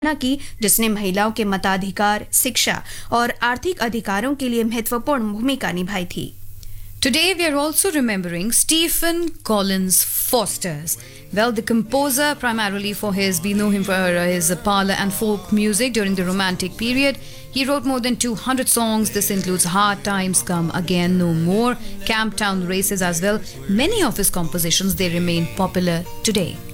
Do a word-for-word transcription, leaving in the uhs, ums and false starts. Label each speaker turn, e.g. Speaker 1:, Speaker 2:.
Speaker 1: घोषणा की, जिसने महिलाओं के मताधिकार, शिक्षा और आर्थिक अधिकारों के लिए महत्वपूर्ण भूमिका निभाई थी।
Speaker 2: Today we are also remembering Stephen Collins Foster's. Well, the composer, primarily for his, we know him for his parlor and folk music during the Romantic period. He wrote more than two hundred songs. This includes Hard Times Come Again, No More, Camptown Races as well. Many of his compositions, they remain popular today.